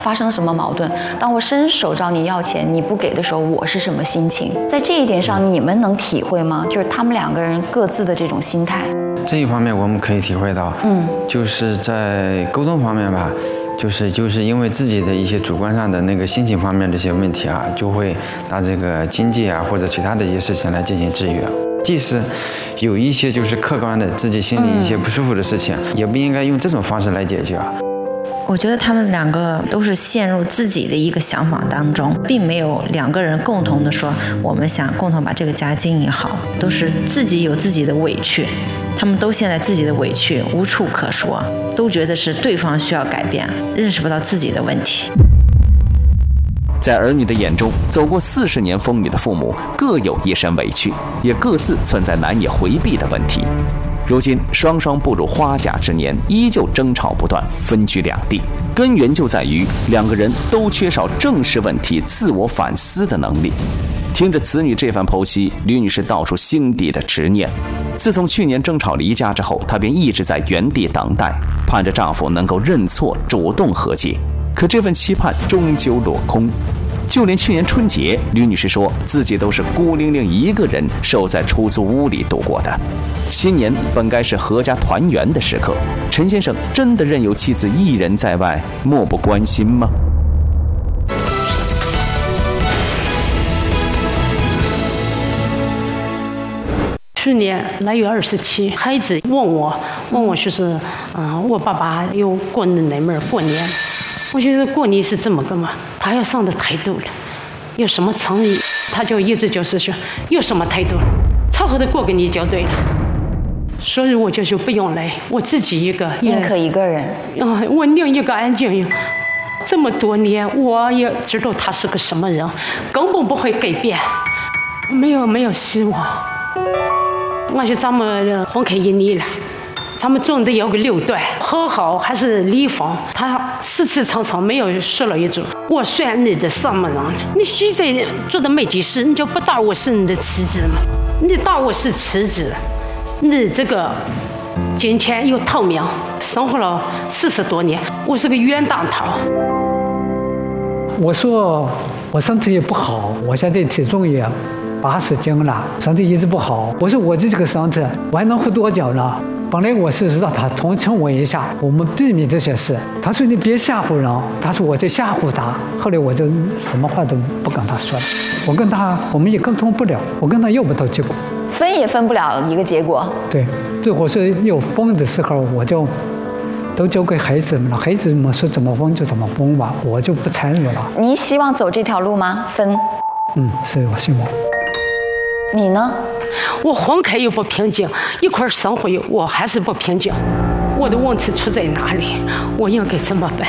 发生了什么矛盾？当我伸手找你要钱，你不给的时候，我是什么心情？在这一点上，你们能体会吗？就是他们两个人各自的这种心态。 这一方面我们可以体会到，就是在沟通方面吧，就是因为自己的一些主观上的那个心情方面的一些问题啊，就会拿这个经济啊或者其他的一些事情来进行制约。即使有一些就是客观的自己心里一些不舒服的事情，也不应该用这种方式来解决啊。 我觉得他们两个都是陷入自己的一个想法当中，并没有两个人共同的说我们想共同把这个家经营好，都是自己有自己的委屈，他们都陷在自己的委屈无处可说，都觉得是对方需要改变，认识不到自己的问题。 在儿女的眼中，走过40年风雨的父母各有一身委屈，也各自存在难以回避的问题。如今双双步入花甲之年，依旧争吵不断，分居两地，根源就在于两个人都缺少正视问题、自我反思的能力。听着子女这番剖析，吕女士道出心底的执念。自从去年争吵离家之后，她便一直在原地等待，盼着丈夫能够认错，主动和解。可这份期盼终究落空。就连去年春节，吕女士说自己都是孤零零一个人守在出租屋里度过的。新年本该是阖家团圆的时刻，陈先生真的任由妻子一人在外，漠不关心吗？ 去年6月27，孩子问我说是，我爸爸又过那门过年。我觉得过年是这么个嘛，他要上的态度了，有什么诚意，他就一直就是说有什么态度，凑合的过个年就对了。所以我就说不用来，我自己一个， 宁可一个人。 我宁一个安静。这么多年，我也知道他是个什么人，根本不会改变，没有希望。我说咱们分开1年了。他们总得有个6段，和好还是离婚？他4次常常没有说了一句：“我算你的什么人？你现在做的每件事，你就不当我是你的妻子吗？你当我是妻子，你这个金钱又透明，生活了40多年，我是个冤大头。” 我说我身体也不好，我现在体重也80斤了，身体一直不好。我说我这个身体我还能活多久呢？本来我是让他同情我一下，我们避免这些事。他说你别吓唬人，他说我在吓唬他。后来我就什么话都不跟他说了。我们也沟通不了，我跟他要不到结果， 分也分不了一个结果。 对，最后是有分的时候，我就都交给孩子们了，孩子们说怎么分就怎么分吧，我就不参与了。 你希望走这条路吗？分？ 是我希望。 你呢？ 我分开又不平静，一块生活我还是不平静。我的问题出在哪里？我应该怎么办？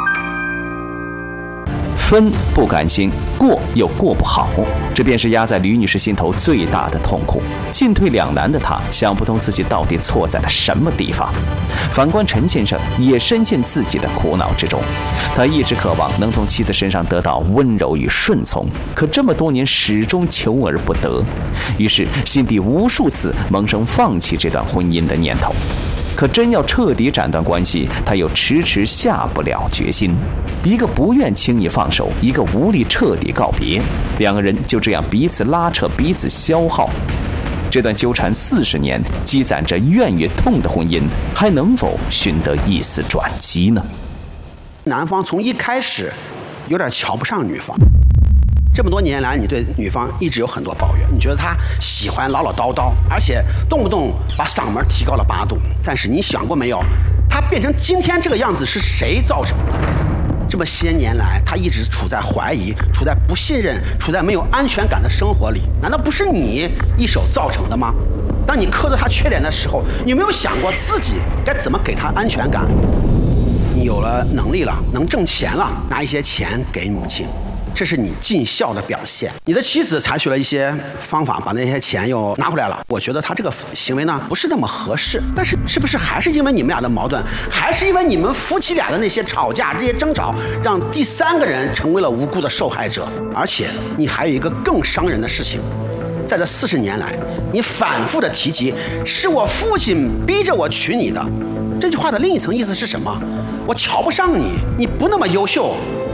分不甘心，过又过不好，这便是压在吕女士心头最大的痛苦。进退两难的她想不通自己到底错在了什么地方。反观陈先生也深陷自己的苦恼之中，他一直渴望能从妻子身上得到温柔与顺从，可这么多年始终求而不得，于是心底无数次萌生放弃这段婚姻的念头。可真要彻底斩断关系，他又迟迟下不了决心。一个不愿轻易放手，一个无力彻底告别，两个人就这样彼此拉扯，彼此消耗。这段纠缠40年、积攒着怨与痛的婚姻，还能否寻得一丝转机呢？ 男方从一开始有点瞧不上女方。这么多年来，你对女方一直有很多抱怨，你觉得她喜欢唠唠叨叨，而且动不动把嗓门提高了8度。但是你想过没有，她变成今天这个样子是谁造成的？这么些年来，她一直处在怀疑、处在不信任、处在没有安全感的生活里，难道不是你一手造成的吗？当你苛责她缺点的时候，你有没有想过自己该怎么给她安全感？你有了能力了，能挣钱了，拿一些钱给母亲。这是你尽孝的表现。你的妻子采取了一些方法，把那些钱又拿回来了。我觉得他这个行为呢，不是那么合适。但是，是不是还是因为你们俩的矛盾，还是因为你们夫妻俩的那些吵架、这些争吵，让第3个人成为了无辜的受害者？而且，你还有一个更伤人的事情，在这40年来，你反复的提及，是我父亲逼着我娶你的。 这句话的另一层意思是什么？我瞧不上你，你不那么优秀，